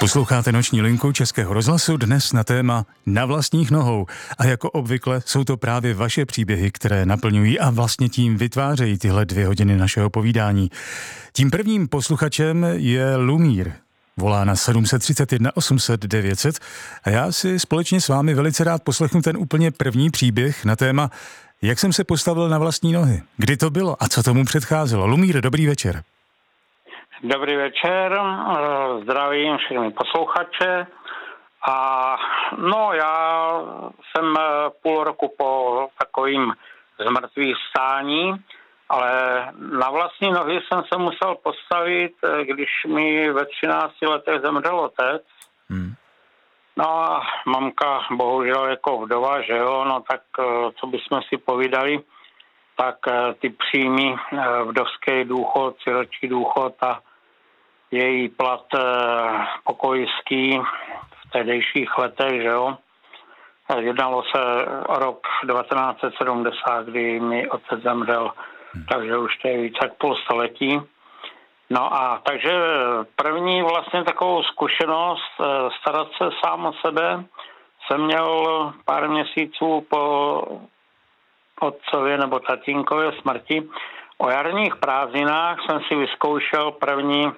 Posloucháte Noční linku Českého rozhlasu dnes na téma Na vlastních nohou. A jako obvykle jsou to právě vaše příběhy, které naplňují a vlastně tím vytvářejí tyhle 2 hodiny našeho povídání. Tím prvním posluchačem je Lumír. Volá na 731 800 900 a já si společně s vámi velice rád poslechnu ten úplně první příběh na téma, jak jsem se postavil na vlastní nohy, kdy to bylo a co tomu předcházelo. Lumír, dobrý večer. Dobrý večer, zdravím všechny posluchače a já jsem půl roku po takovým zmrtvých stání, ale na vlastní nohy jsem se musel postavit, když mi ve 13 letech zemřel otec. No a mamka bohužel jako vdova, že jo, no tak co bychom si povídali, tak ty příjmy, vdovský důchod, siročí důchod a její plat pokojský v tehdejších letech, že jo. Jednalo se o rok 1970, kdy mi otec zemřel, takže už to je více jak půl století. No a takže první vlastně takovou zkušenost starat se sám o sebe jsem měl pár měsíců po otcově nebo tatínkově smrti. O jarních prázdninách jsem si vyzkoušel první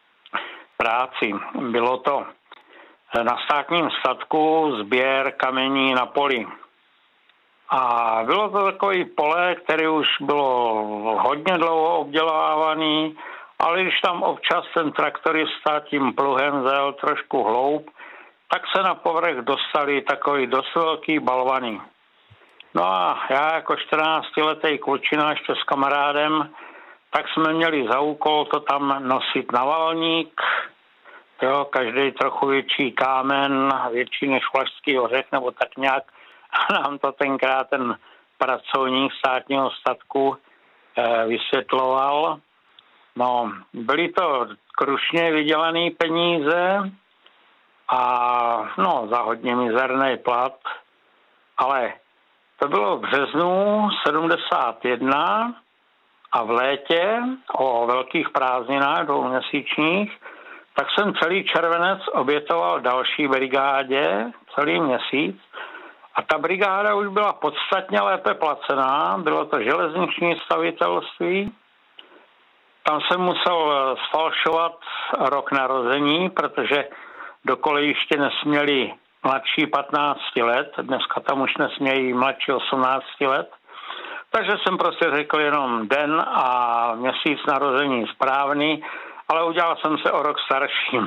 práci. Bylo to na státním statku sběr kamení na poli. A bylo to takový pole, které už bylo hodně dlouho obdělávaný, ale když tam občas ten traktorista tím pluhem zajel trošku hloub, tak se na povrch dostali takový dost velký balvany. No a já jako 14letý klučina ještě s kamarádem, tak jsme měli za úkol to tam nosit na valník, jo, každý trochu větší kámen, větší než Vlašský ořech, nebo tak nějak. A nám to tenkrát ten pracovník státního statku vysvětloval. No, byly to krušně vydělané peníze a za hodně mizerný plat, ale to bylo v březnu 71 a v létě o velkých prázdninách 2měsíčních, tak jsem celý červenec obětoval další brigádě, celý měsíc. A ta brigáda už byla podstatně lépe placená, bylo to železniční stavitelství. Tam jsem musel sfalšovat rok narození, protože do kolejiště nesměli mladší 15 let, dneska tam už nesmějí mladší 18 let. Takže jsem prostě řekl jenom den a měsíc narození správný, ale udělal jsem se o rok starším.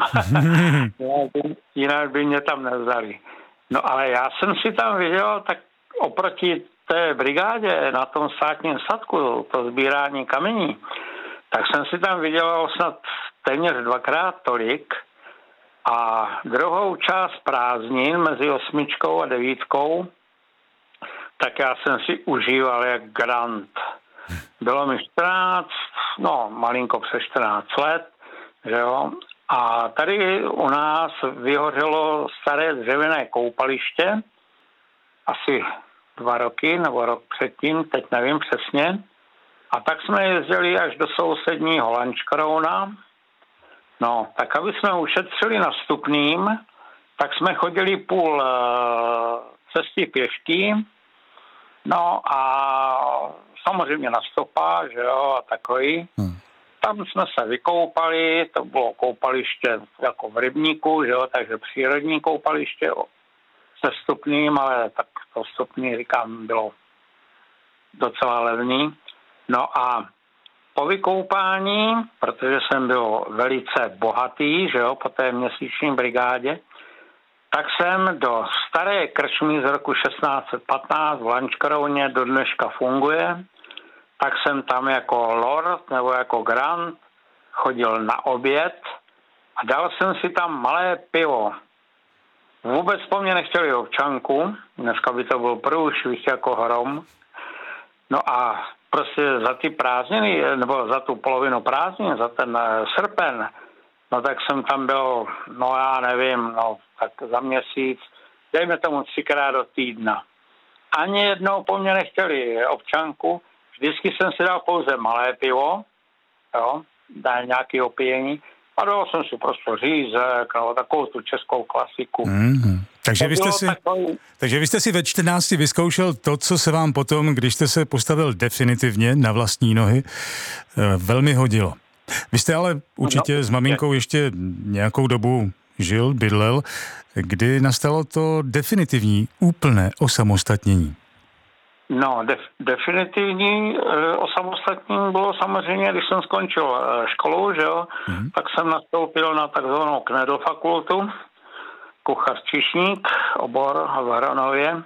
Jinak by mě tam nevzali. No ale já jsem si tam viděl, tak oproti té brigádě na tom státním statku, to sbírání kamení, tak jsem si tam vydělal snad téměř 2krát tolik a druhou část prázdnin mezi 8 a 9, tak já jsem si užíval jak grant. Bylo mi 14, malinko přes 14 let, že jo. A tady u nás vyhořelo staré dřevěné koupaliště, asi 2 roky nebo rok předtím, teď nevím přesně. A tak jsme jezdili až do sousedního Lanškrouna. No, tak aby jsme ušetřili na vstupným, tak jsme chodili půl cesty pěšky. No a samozřejmě na stopách, že jo, a takový. Tam jsme se vykoupali, to bylo koupaliště jako v rybníku, že jo, takže přírodní koupaliště se vstupným, ale tak to vstupný, říkám, bylo docela levný. No a po vykoupání, protože jsem byl velice bohatý, že jo, po té měsíční brigádě, tak jsem do staré krčmy z roku 1615 v Lanškrouně do dneška funguje, tak jsem tam jako lord nebo jako grant chodil na oběd a dal jsem si tam malé pivo. Vůbec po mně nechtěli občanku, dneska by to byl průšvih jako hrom. No a prostě za ty prázdniny, nebo za tu polovinu prázdnin, za ten srpen, no tak jsem tam byl, já nevím, tak za měsíc, dejme tomu 3krát do týdna. Ani jednou po mně nechtěli občanku, vždycky jsem si dal pouze malé pivo, jo, dá nějaké opijení, A dal jsem si prostě řízek, no, takovou tu českou klasiku. Takže vy jste si ve 14 vyzkoušel to, co se vám potom, když jste se postavil definitivně na vlastní nohy, velmi hodilo. Vy jste ale určitě s maminkou ještě nějakou dobu bydlel, kdy nastalo to definitivní, úplné osamostatnění. No, definitivní osamostatnění bylo samozřejmě, když jsem skončil školu, že jo, tak jsem nastoupil na takzvanou knedofakultu, kuchař-číšník, obor v Hranově.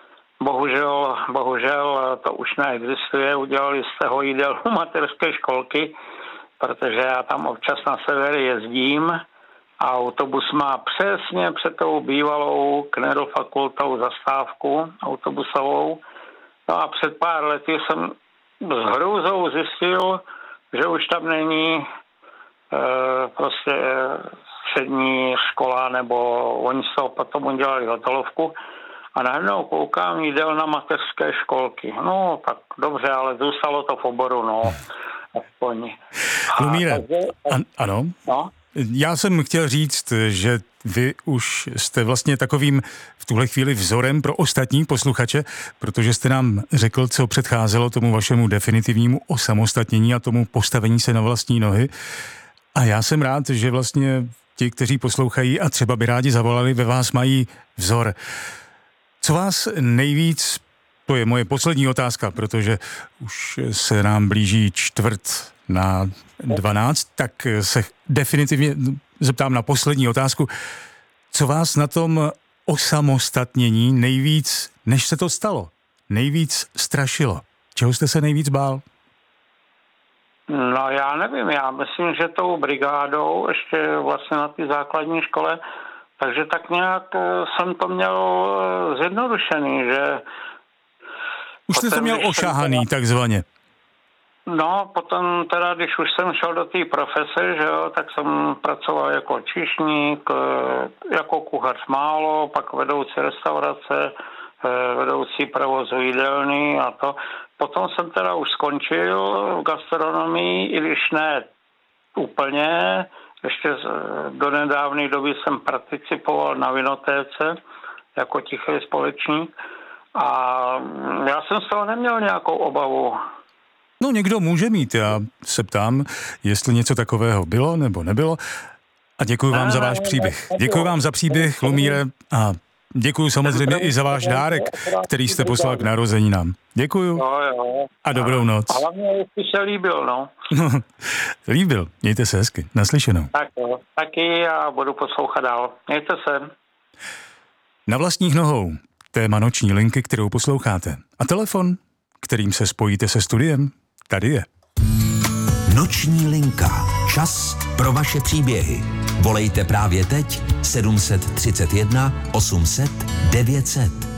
Bohužel to už neexistuje, udělali z toho jídelnu mateřské školky, protože já tam občas na sever jezdím a autobus má přesně před tou bývalou knedofakultou zastávku autobusovou. No a před pár lety jsem s hrůzou zjistil, že už tam není prostě střední škola, nebo oni z toho potom udělali hotelovku a najednou koukám jídelna mateřské školky. No tak dobře, ale zůstalo to v oboru, no. Aspoň. Lumíre, ano? No? Já jsem chtěl říct, že vy už jste vlastně takovým v tuhle chvíli vzorem pro ostatní posluchače, protože jste nám řekl, co předcházelo tomu vašemu definitivnímu osamostatnění a tomu postavení se na vlastní nohy. A já jsem rád, že vlastně ti, kteří poslouchají a třeba by rádi zavolali, ve vás mají vzor. Co vás nejvíc, to je moje poslední otázka, protože už se nám blíží 11:45, tak se definitivně zeptám na poslední otázku. Co vás na tom osamostatnění nejvíc, než se to stalo, nejvíc strašilo? Čeho jste se nejvíc bál? No já nevím, já myslím, že tou brigádou ještě vlastně na té základní škole, takže tak nějak jsem to měl zjednodušený, že... Už jste to měl ošahaný, takzvaně. No, potom teda, když už jsem šel do té profese, že jo, tak jsem pracoval jako číšník, jako kuchař málo, pak vedoucí restaurace, vedoucí provozu jídelny a to. Potom jsem teda už skončil v gastronomii, i když ne úplně, ještě do nedávné doby jsem participoval na vinotéce jako tichý společník a já jsem z toho neměl nějakou obavu. No někdo může mít, já se ptám, jestli něco takového bylo nebo nebylo. A děkuji vám za váš příběh. Děkuji vám za příběh, Lumíre, a děkuji samozřejmě i za váš dárek, který jste poslal k narozeninám. Děkuju. Jo. A dobrou noc. A hlavně, jestli se líbil, no. Líbil. Mějte se hezky. Naslyšenou. Tak jo. Taky a budu poslouchat dál. Mějte se. Na vlastních nohou. Téma noční linky, kterou posloucháte. A telefon, kterým se spojíte se studiem, tady je. Noční linka. Čas pro vaše příběhy. Volejte právě teď 731 800 900.